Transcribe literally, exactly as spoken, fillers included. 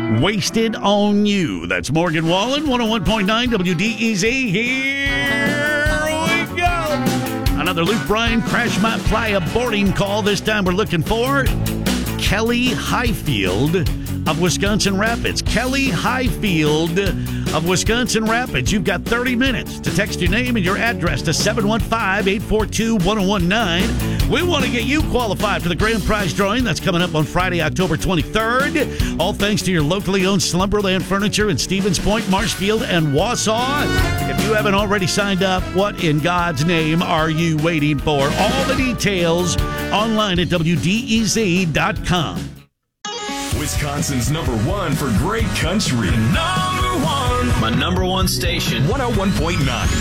Wasted on You. That's Morgan Wallen, one oh one point nine W D E Z. Here we go. Another Luke Bryan Crash Might Fly a boarding call. This time we're looking for Kelly Highfield of Wisconsin Rapids. Kelly Highfield of Wisconsin Rapids. You've got thirty minutes to text your name and your address to seven one five, eight four two, one oh one nine. We want to get you qualified for the grand prize drawing that's coming up on Friday, October twenty-third. All thanks to your locally owned Slumberland Furniture in Stevens Point, Marshfield, and Wausau. If you haven't already signed up, what in God's name are you waiting for? All the details online at W D E Z dot com. Wisconsin's number one for great country. Number one. My number one station. one oh one point nine